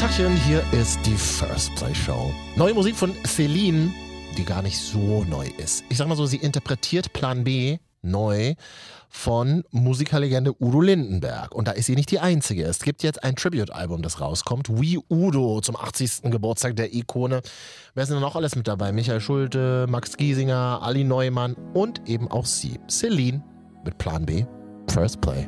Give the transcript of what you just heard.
Tachchen, hier ist die First Play Show. Neue Musik von Celine, die gar nicht so neu ist. Ich sag mal so, sie interpretiert Plan B neu von Musikerlegende Udo Lindenberg. Und da ist sie nicht die Einzige. Es gibt jetzt ein Tribute-Album, das rauskommt. We Udo zum 80. Geburtstag der Ikone. Wer sind denn noch alles mit dabei? Michael Schulte, Max Giesinger, Ali Neumann und eben auch sie, Celine mit Plan B, First Play.